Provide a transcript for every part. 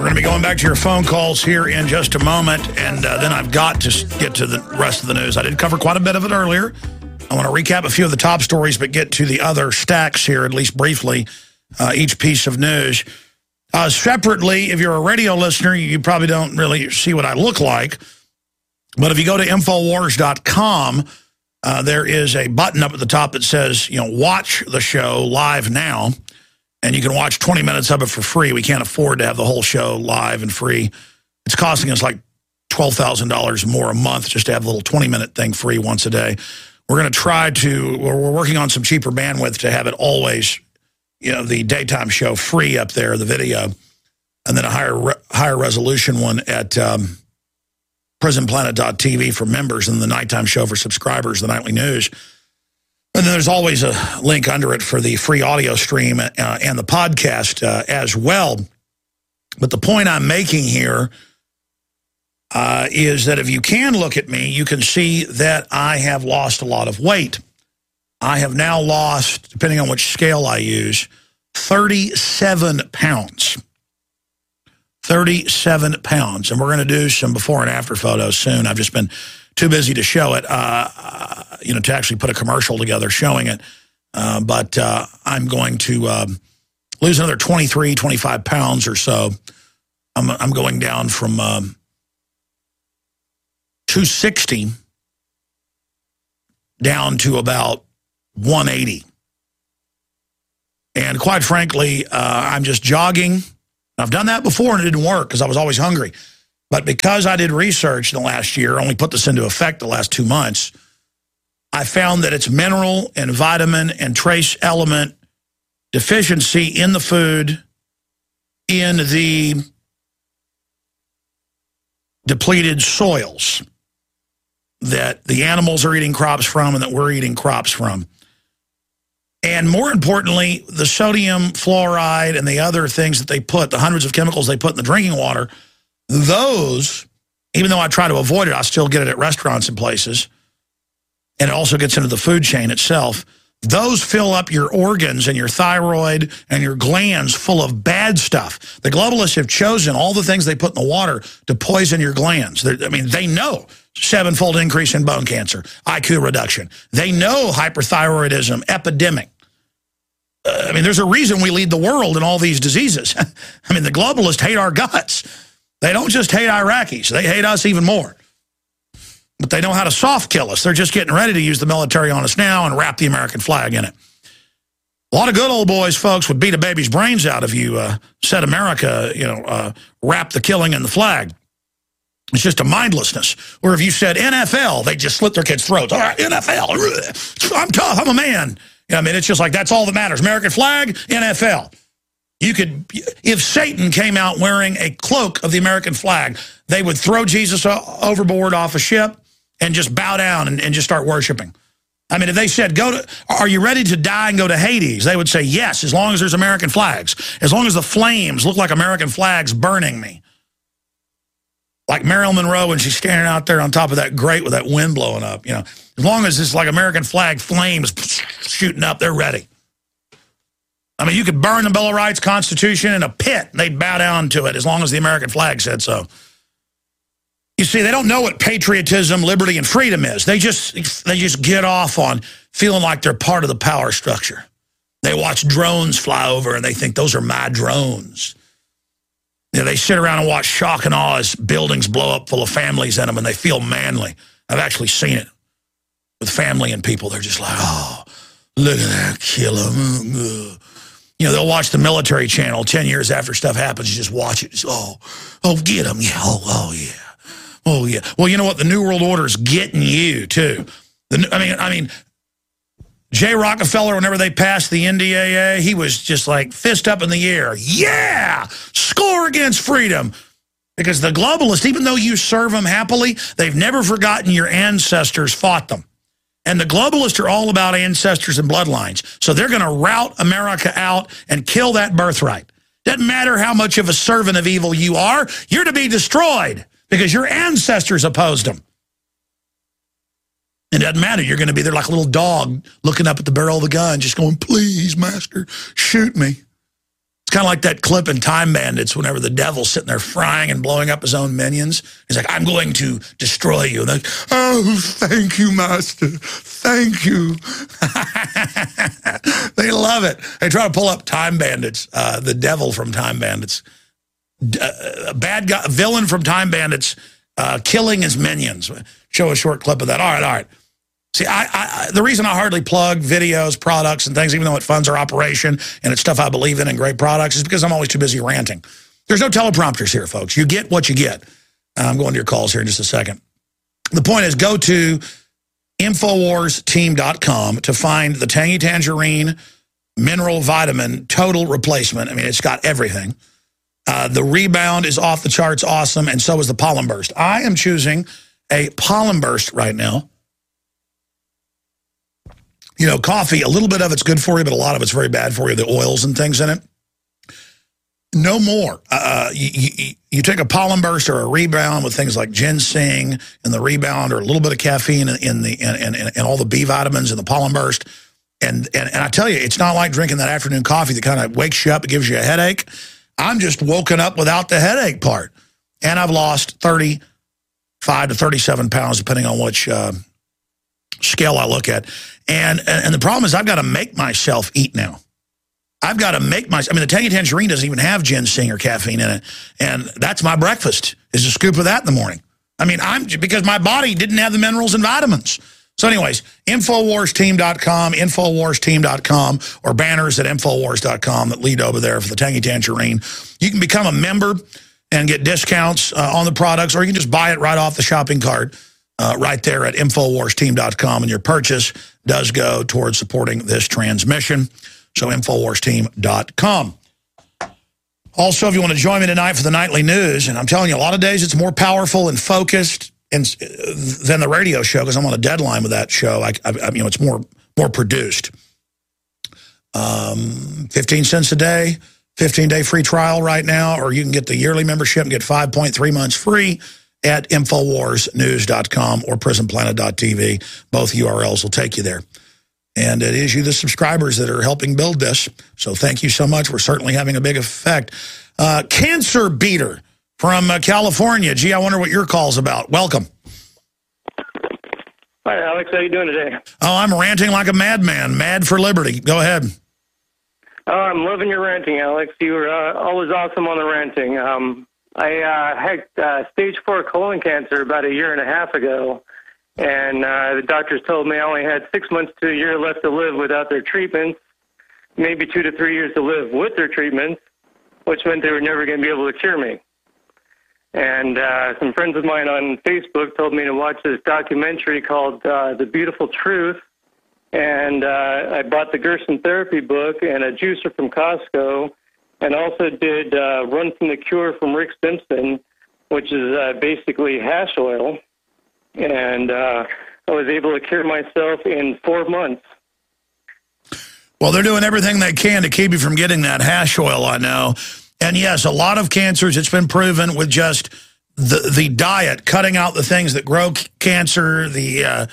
We're going to be going back to your phone calls here in just a moment, and then I've got to get to the rest of the news. I did cover quite a bit of it earlier. I want to recap a few of the top stories, but get to the other stacks here, at least briefly, each piece of news. Separately, if you're a radio listener, you probably don't really see what I look like, but if you go to Infowars.com, there is a button up at the top that says, watch the show live now. And you can watch 20 minutes of it for free. We can't afford to have the whole show live and free. It's costing us like $12,000 more a month just to have a little 20-minute thing free once a day. We're going to we're working on some cheaper bandwidth to have it always, the daytime show free up there, the video, and then a higher resolution one at prisonplanet.tv for members, and the nighttime show for subscribers, the nightly news. And then there's always a link under it for the free audio stream and the podcast as well. But the point I'm making here is that if you can look at me, you can see that I have lost a lot of weight. I have now lost, depending on which scale I use, 37 pounds. 37 pounds. And we're going to do some before and after photos soon. I've just been too busy to show it, to actually put a commercial together showing it. But I'm going to lose another 23, 25 pounds or so. I'm going down from 260 down to about 180. And quite frankly, I'm just jogging. I've done that before and it didn't work because I was always hungry. But because I did research in the last year, only put this into effect the last 2 months, I found that it's mineral and vitamin and trace element deficiency in the food, in the depleted soils that the animals are eating crops from and that we're eating crops from. And more importantly, the sodium fluoride and the other things that they put, the hundreds of chemicals they put in the drinking water, those, even though I try to avoid it, I still get it at restaurants and places. And it also gets into the food chain itself. Those fill up your organs and your thyroid and your glands full of bad stuff. The globalists have chosen all the things they put in the water to poison your glands. They know 7-fold increase in bone cancer, IQ reduction. They know hyperthyroidism, epidemic. There's a reason we lead the world in all these diseases. The globalists hate our guts. They don't just hate Iraqis. They hate us even more. But they know how to soft kill us. They're just getting ready to use the military on us now and wrap the American flag in it. A lot of good old boys, folks, would beat a baby's brains out if you said America, wrap the killing in the flag. It's just a mindlessness. Or if you said NFL, they just slit their kids' throats. All right, NFL, I'm tough, I'm a man. It's just like that's all that matters. American flag, NFL. You could, if Satan came out wearing a cloak of the American flag, they would throw Jesus overboard off a ship and just bow down and just start worshiping. If they said, are you ready to die and go to Hades? They would say, yes, as long as there's American flags. As long as the flames look like American flags burning me. Like Marilyn Monroe when she's standing out there on top of that grate with that wind blowing up. As long as it's like American flag flames shooting up, they're ready. You could burn the Bill of Rights, Constitution in a pit. They'd bow down to it as long as the American flag said so. You see, they don't know what patriotism, liberty, and freedom is. They just get off on feeling like they're part of the power structure. They watch drones fly over and they think those are my drones. They sit around and watch shock and awe as buildings blow up full of families in them and they feel manly. I've actually seen it with family and people. They're just like, oh, look at that killer. They'll watch the military channel 10 years after stuff happens. You just watch it. Just, get them. Yeah. Oh, yeah. Oh, yeah. Well, you know what? The New World Order is getting you, too. Jay Rockefeller, whenever they passed the NDAA, he was just like fist up in the air. Yeah! Score against freedom. Because the globalists, even though you serve them happily, they've never forgotten your ancestors fought them. And the globalists are all about ancestors and bloodlines. So they're going to rout America out and kill that birthright. Doesn't matter how much of a servant of evil you are, you're to be destroyed because your ancestors opposed them. It doesn't matter. You're going to be there like a little dog looking up at the barrel of the gun, just going, please, master, shoot me. It's kind of like that clip in Time Bandits whenever the devil's sitting there frying and blowing up his own minions. He's like, I'm going to destroy you. And they're like, oh, thank you, Master. Thank you. They love it. They try to pull up Time Bandits, the devil from Time Bandits. Bad guy, villain from Time Bandits, killing his minions. Show a short clip of that. All right. See, the reason I hardly plug videos, products, and things, even though it funds our operation and it's stuff I believe in and great products, is because I'm always too busy ranting. There's no teleprompters here, folks. You get what you get. I'm going to your calls here in just a second. The point is, go to InfoWarsTeam.com to find the Tangy Tangerine Mineral Vitamin Total Replacement. I mean, it's got everything. The Rebound is off the charts awesome, and so is the Pollen Burst. I am choosing a Pollen Burst right now. You know, coffee, a little bit of it's good for you, but a lot of it's very bad for you, the oils and things in it. No more. You take a Pollen Burst or a Rebound with things like ginseng and the Rebound, or a little bit of caffeine in all the B vitamins and the Pollen Burst. And I tell you, it's not like drinking that afternoon coffee that kind of wakes you up and gives you a headache. I'm just woken up without the headache part. And I've lost 35 to 37 pounds, depending on which scale I look at. And the problem is I've got to make myself eat now. I've got to make myself. I mean, the Tangy Tangerine doesn't even have ginseng or caffeine in it. And that's my breakfast, is a scoop of that in the morning. I mean, because my body didn't have the minerals and vitamins. So anyways, InfoWarsTeam.com, InfoWarsTeam.com, or banners at InfoWars.com that lead over there for the Tangy Tangerine. You can become a member and get discounts on the products, or you can just buy it right off the shopping cart right there at InfoWarsTeam.com, and your purchase does go towards supporting this transmission. So InfoWarsTeam.com. Also, if you want to join me tonight for the nightly news, and I'm telling you, a lot of days it's more powerful and focused than the radio show, because I'm on a deadline with that show. You know, it's more produced. 15 cents a day, 15-day free trial right now, or you can get the yearly membership and get 5.3 months free at InfoWarsNews.com or PrisonPlanet.tv. Both URLs will take you there. And it is you, the subscribers, that are helping build this. So thank you so much. We're certainly having a big effect. Cancer Beater from California. Gee, I wonder what your call's about. Welcome. Hi, Alex. How you doing today? Oh, I'm ranting like a madman. Mad for liberty. Go ahead. Oh, I'm loving your ranting, Alex. You were always awesome on the ranting. I had stage 4 colon cancer about a year and a half ago, and the doctors told me I only had 6 months to a year left to live without their treatments, maybe 2 to 3 years to live with their treatments, which meant they were never going to be able to cure me. And some friends of mine on Facebook told me to watch this documentary called The Beautiful Truth, and I bought the Gerson Therapy book and a juicer from Costco, and also did Run from the Cure from Rick Simpson, which is basically hash oil. And I was able to cure myself in 4 months. Well, they're doing everything they can to keep you from getting that hash oil, I know. And yes, a lot of cancers, it's been proven with just the diet, cutting out the things that grow cancer, the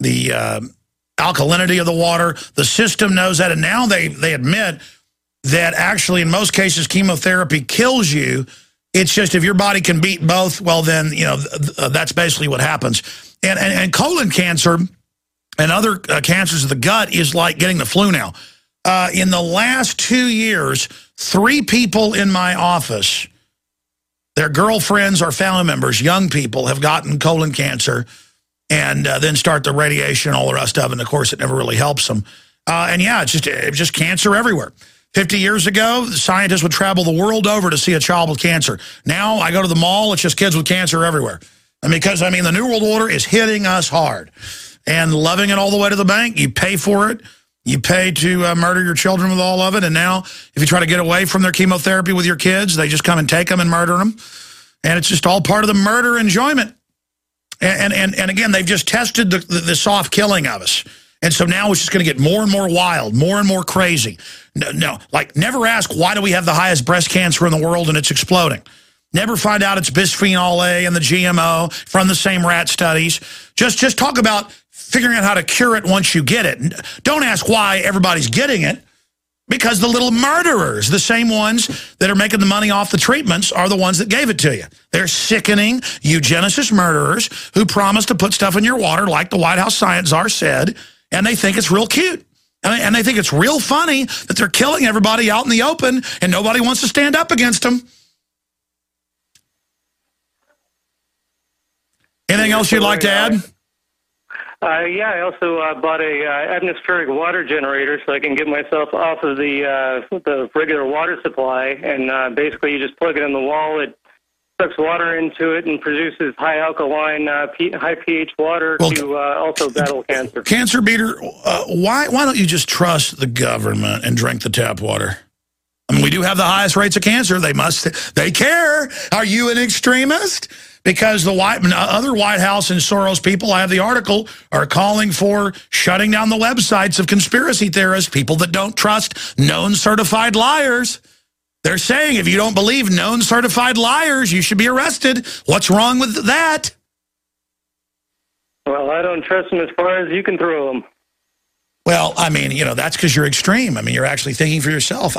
alkalinity of the water. The system knows that, and now they admit that actually in most cases chemotherapy kills you. It's just if your body can beat both, well then, you know, that's basically what happens. And colon cancer and other cancers of the gut is like getting the flu now. In the last 2 years, 3 people in my office, their girlfriends or family members, young people, have gotten colon cancer and then start the radiation and all the rest of it. And, of course, it never really helps them. And, yeah, it's just cancer everywhere. 50 years ago, scientists would travel the world over to see a child with cancer. Now I go to the mall, it's just kids with cancer everywhere. And because, I mean, the New World Order is hitting us hard and loving it all the way to the bank. You pay for it. You pay to murder your children with all of it. And now if you try to get away from their chemotherapy with your kids, they just come and take them and murder them. And it's just all part of the murder enjoyment. And again, they've just tested the soft killing of us. And so now it's just going to get more and more wild, more and more crazy. No, like never ask, why do we have the highest breast cancer in the world and it's exploding? Never find out it's bisphenol A and the GMO from the same rat studies. Just talk about figuring out how to cure it once you get it. Don't ask why everybody's getting it. Because the little murderers, the same ones that are making the money off the treatments, are the ones that gave it to you. They're sickening eugenicist murderers who promise to put stuff in your water like the White House science czar said, and they think it's real cute. And they think it's real funny that they're killing everybody out in the open and nobody wants to stand up against them. Anything else you'd like to add? Yeah, I also bought a atmospheric water generator so I can get myself off of the regular water supply. And basically, you just plug it in the wall. It sucks water into it and produces high alkaline, high pH water to also battle cancer. Cancer beater, why don't you just trust the government and drink the tap water? I mean, we do have the highest rates of cancer. They care. Are you an extremist? Because the other White House and Soros people, I have the article, are calling for shutting down the websites of conspiracy theorists, people that don't trust known certified liars. They're saying if you don't believe known certified liars, you should be arrested. What's wrong with that? Well, I don't trust them as far as you can throw them. Well, I mean, that's because you're extreme. I mean, you're actually thinking for yourself.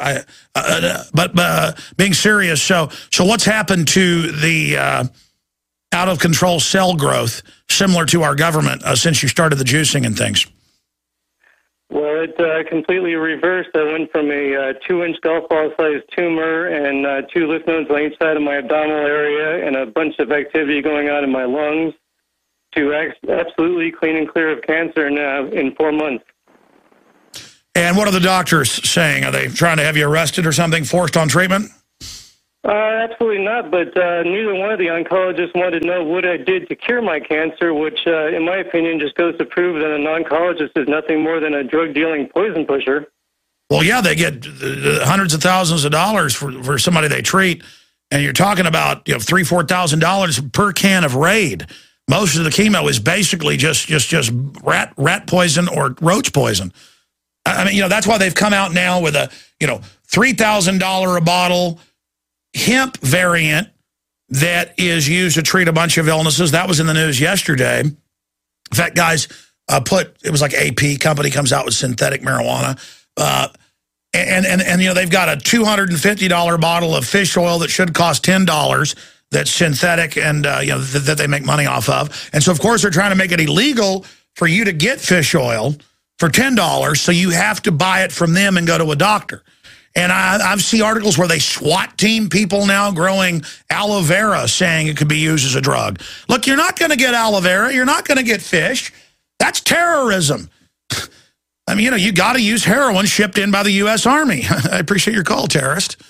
But being serious, so what's happened to the out-of-control cell growth, similar to our government, since you started the juicing and things? Well, it completely reversed. I went from a 2-inch golf ball-sized tumor and 2 lymph nodes on each side of my abdominal area and a bunch of activity going on in my lungs to absolutely clean and clear of cancer now in 4 months. And what are the doctors saying? Are they trying to have you arrested or something, forced on treatment? Absolutely not, but neither one of the oncologists wanted to know what I did to cure my cancer, which, in my opinion, just goes to prove that an oncologist is nothing more than a drug-dealing poison pusher. Well, yeah, they get hundreds of thousands of dollars for somebody they treat, and you're talking about $3,000-4,000 per can of Raid. Most of the chemo is basically just rat poison or roach poison. I mean, that's why they've come out now with a, $3,000 a bottle hemp variant that is used to treat a bunch of illnesses. That was in the news yesterday. In fact, guys, it was like AP company comes out with synthetic marijuana. And they've got a $250 bottle of fish oil that should cost $10 that's synthetic and, that they make money off of. And so, of course, they're trying to make it illegal for you to get fish oil for $10, so you have to buy it from them and go to a doctor. And I've seen articles where they SWAT team people now growing aloe vera, saying it could be used as a drug. Look, you're not going to get aloe vera. You're not going to get fish. That's terrorism. I mean, you got to use heroin shipped in by the U.S. Army. I appreciate your call, terrorist.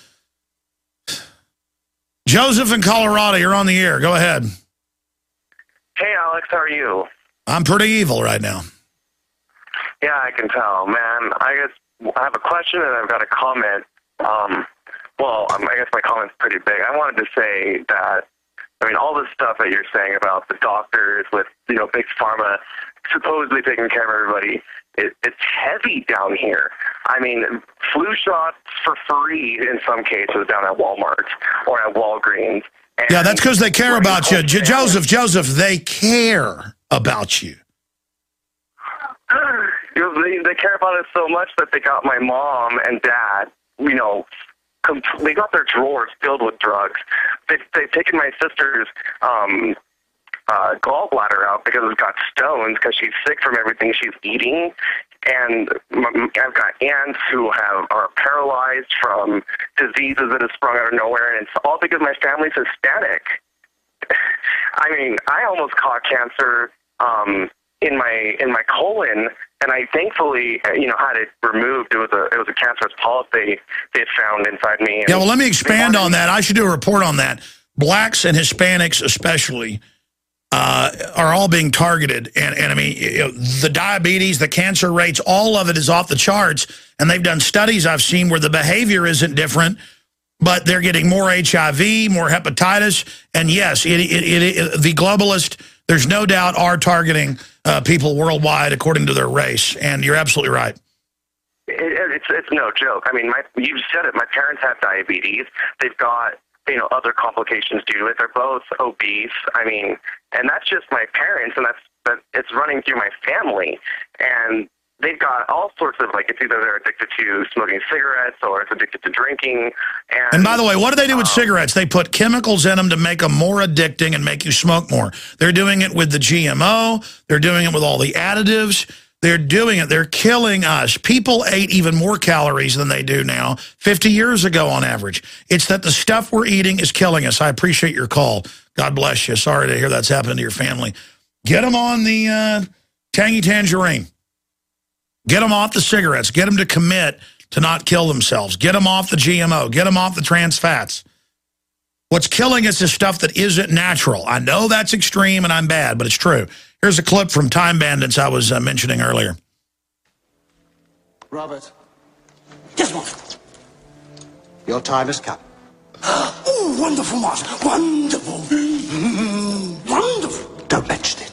Joseph in Colorado, you're on the air. Go ahead. Hey, Alex, how are you? I'm pretty evil right now. Yeah, I can tell, man. I have a question and I've got a comment. I guess my comment's pretty big. I wanted to say that, all this stuff that you're saying about the doctors with, big pharma supposedly taking care of everybody, it's heavy down here. Flu shots for free in some cases down at Walmart or at Walgreens. And yeah, that's because they care about you. Joseph, they care about you. They care about it so much that they got my mom and dad, they got their drawers filled with drugs. They've taken my sister's gallbladder out because it's got stones because she's sick from everything she's eating. And I've got aunts who are paralyzed from diseases that have sprung out of nowhere, and it's all because my family's Hispanic. I almost caught cancer in my colon, and I thankfully had it removed. It was a cancerous polyp they had found inside me. Yeah, well, let me expand on that. I should do a report on that. Blacks and Hispanics especially are all being targeted. And the diabetes, the cancer rates, all of it is off the charts. And they've done studies I've seen where the behavior isn't different, but they're getting more HIV, more hepatitis. And yes, the globalists, there's no doubt, are targeting people worldwide according to their race. And you're absolutely right. It's no joke. You said it. My parents have diabetes. They've got other complications due to it. They're both obese. And that's just my parents, and it's running through my family. And they've got all sorts of, like, it's either they're addicted to smoking cigarettes or it's addicted to drinking. And by the way, what do they do with cigarettes? They put chemicals in them to make them more addicting and make you smoke more. They're doing it with the GMO. They're doing it with all the additives. They're doing it. They're killing us. People ate even more calories than they do now 50 years ago on average. It's that the stuff we're eating is killing us. I appreciate your call. God bless you. Sorry to hear that's happening to your family. Get them on the Tangy Tangerine. Get them off the cigarettes. Get them to commit to not kill themselves. Get them off the GMO. Get them off the trans fats. What's killing us is stuff that isn't natural. I know that's extreme and I'm bad, but it's true. Here's a clip from Time Bandits I was mentioning earlier. Robert. Yes, Martin. Your time has come. Oh, wonderful, Martin. Wonderful. Wonderful. Don't mention it.